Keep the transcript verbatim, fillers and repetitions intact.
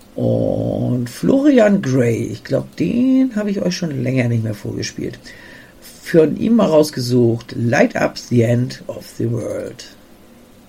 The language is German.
Und Florian Gray, ich glaube, den habe ich euch schon länger nicht mehr vorgespielt. Für ihn mal rausgesucht, Light Up the End of the World.